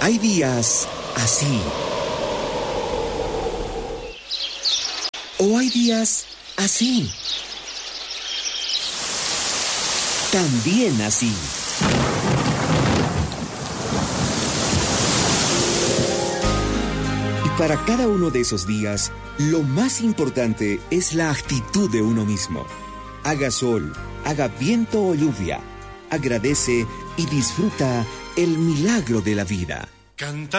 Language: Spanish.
Hay días así. O hay días así. También así. Y para cada uno de esos días, lo más importante es la actitud de uno mismo. Haga sol, haga viento o lluvia. Agradece y disfruta el milagro de la vida. Canta